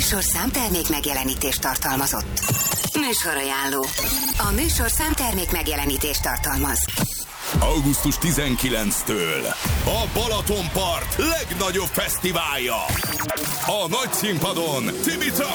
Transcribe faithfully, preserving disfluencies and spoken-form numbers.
műsor számtermék megjelenítést tartalmazott. Műsorajánló. A műsor számtermék megjelenítést tartalmaz. augusztus tizenkilencedikétől a Balatonpart legnagyobb fesztiválja. A nagy színpadon Cimica